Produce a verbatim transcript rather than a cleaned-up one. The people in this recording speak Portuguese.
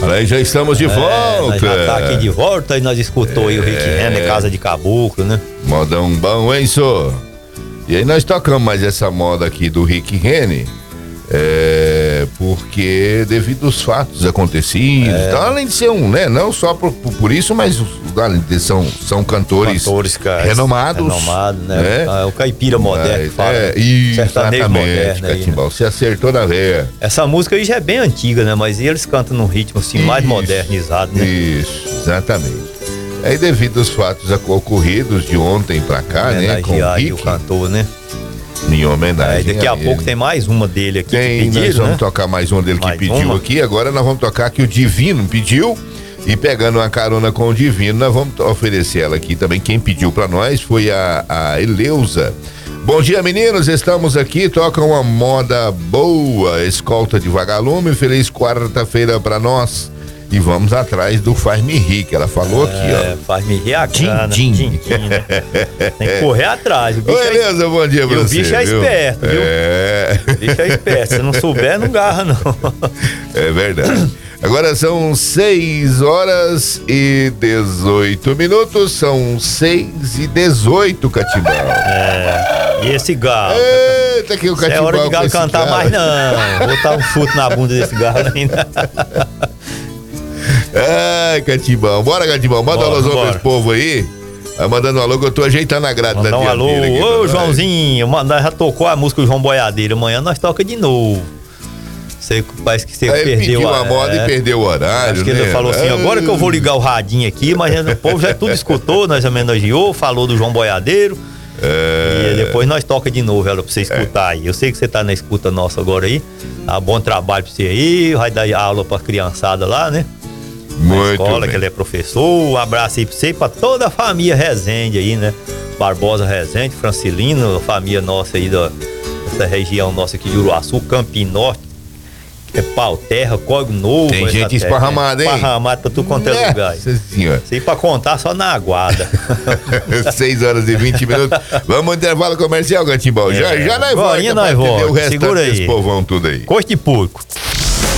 Aí já estamos de é, volta. Nós já tá aqui de volta e nós escutou é. aí o Rick Renner, Casa de Caboclo, né? Modão bom, hein, só? E aí nós tocamos mais essa moda aqui do Rick Renner, é, porque devido aos fatos acontecidos, é. então, além de ser um, né, não só por, por isso, mas além de são, são cantores, cantores cara, renomados. Renomado, né? É. O caipira moderno, mas, fala. É, sertanejo moderno. Catimbau, né? Você acertou na veia. Essa música aí já é bem antiga, né? Mas eles cantam num ritmo assim, isso, mais modernizado, né? Isso, exatamente. Aí devido aos fatos ocorridos de ontem pra cá, né? Com o Rick, o cantor, né? Em homenagem. Aí daqui a, a pouco tem mais uma dele aqui tem, que pediram, nós vamos né? tocar mais uma dele mais que pediu uma? aqui. Agora nós vamos tocar que o Divino pediu. E pegando uma carona com o Divino, nós vamos oferecer ela aqui também. Quem pediu pra nós foi a, a Eleusa. Bom dia, meninos. Estamos aqui. Toca uma moda boa. Escolta de Vagalume. Feliz quarta-feira pra nós. E vamos atrás do Faz-me Rir, que ela falou é, aqui, ó. Faz-me Rir a grana. Din, din. Né? Tem que correr atrás. O bicho Oi, Eleusa, é... bom dia pra e você. O bicho é viu? esperto, viu? É. O bicho é esperto. Se não souber, não garra, não. É verdade. Agora são seis horas e dezoito minutos. São seis e dezoito, Catimbau. É. E esse galo? Eita, que o Catimbau. É hora de galo cantar cara. mais, não. Vou botar um chute na bunda desse galo ainda. Ai, Catimbau. Bora, Catimbau. Manda um alôzão pra esse povo aí. Vai mandando um alô que eu tô ajeitando a grade da um alô. Ô, Joãozinho, nós já tocou a música do João Boiadeiro. Amanhã nós toca de novo. Você, parece que você aí perdeu a, a moda é, e perdeu o horário. Acho que né? ele falou assim: agora que eu vou ligar o radinho aqui, mas o povo já tudo escutou, nós homenageou, falou do João Boiadeiro. É... E depois nós toca de novo ela pra você escutar é. aí. Eu sei que você tá na escuta nossa agora aí. Tá bom trabalho pra você aí. Vai dar aula pra criançada lá, né? Muito na escola, bem. Que ele é professor. Um abraço aí pra você e pra toda a família Rezende aí, né? Barbosa Rezende, Francilino, a família nossa aí da, dessa região nossa aqui de Uruaçu, Campina Norte, é Pau Terra, Código Novo. Tem gente esparramada, hein? Esparramada pra tudo quanto é lugar. Isso aí pra contar só na aguarda. seis horas e vinte minutos. Vamos ao intervalo comercial, Catimbau. É. Já, já nós vamos. Nós voltamos. O resto Segura aí. desse povão tudo aí. Coxa de porco.